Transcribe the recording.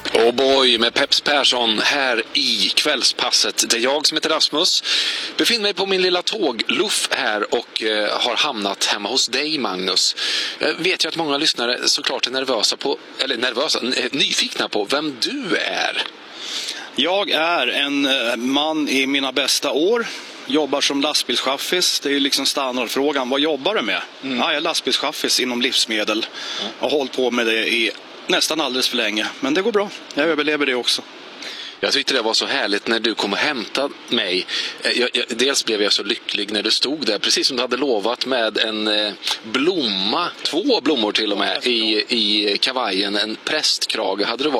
Oh boy, med Peps Persson här i kvällspasset. Det är jag som heter Rasmus. Befinner mig på min lilla tågluff här och har hamnat hemma hos dig, Magnus. Jag vet ju att många lyssnare såklart är nyfikna på vem du är. Jag är en man i mina bästa år. Jobbar som lastbilschaffis. Det är ju liksom standardfrågan. Vad jobbar du med? Jag är lastbilschaffis inom livsmedel. Jag har hållit på med det i nästan alldeles för länge. Men det går bra. Jag överlever det också. Jag tyckte det var så härligt när du kom och hämtade mig. Dels blev jag så lycklig när du stod där, precis som du hade lovat, med en blomma, 2 blommor till och med, i kavajen. En prästkrage hade du